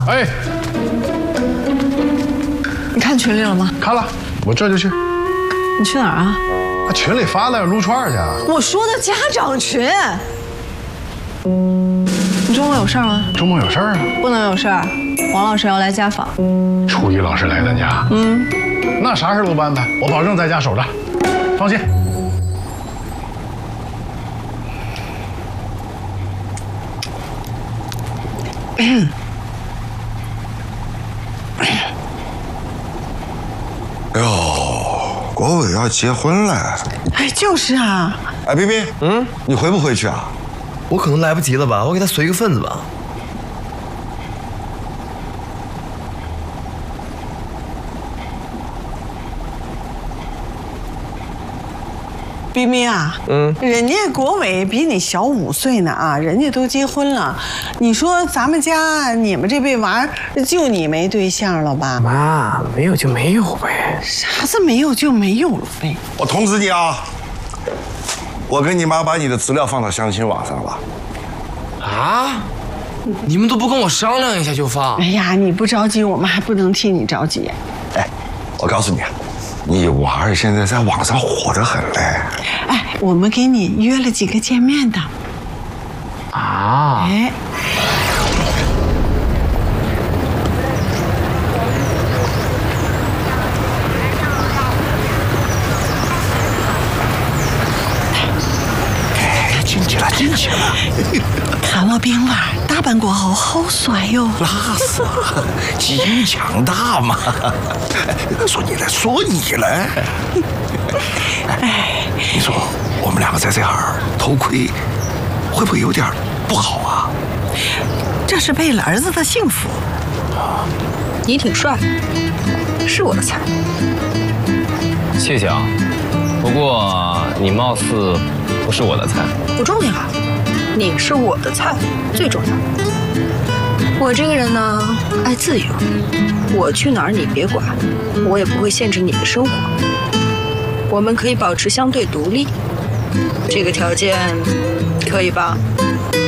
哎， 你看群里了吗？ 看了，我这就去。 你去哪儿啊？ 群里发了，撸串去。 我说的家长群。你周末有事儿吗？ 周末有事儿啊？ 不能有事儿，王老师要来家访。 初一老师来咱家。那啥事都办呗，我保证在家守着，放心。 哎呦，国伟要结婚了！ 哎，就是啊。 哎，冰冰，你回不回去啊？ 我可能来不及了吧，我给他随个份子吧。 冰冰啊，人家国伟比你小5岁呢啊，人家都结婚了。你说咱们家你们这辈娃就你没对象了吧？ 妈，没有就没有呗。 啥子没有就没有了呗？ 我通知你啊，我跟你妈把你的资料放到相亲网上了。 啊？你们都不跟我商量一下就放？ 哎呀，你不着急，我们还不能替你着急。 哎，我告诉你，你娃儿现在在网上火得很嘞。 哎，我们给你约了几个见面的。 啊？ 哎。 进去了， 看我冰娃打扮过后好帅哟！ 那是基因强大嘛。说你了。哎，你说我们两个在这儿偷窥，会不会有点不好啊？ 这是为了儿子的幸福。 你挺帅，是我的菜。 谢谢啊，不过你貌似不是我的菜。 不重要，你是我的菜最重要。我这个人呢，爱自由，我去哪儿你别管，我也不会限制你的生活。我们可以保持相对独立，这个条件可以吧？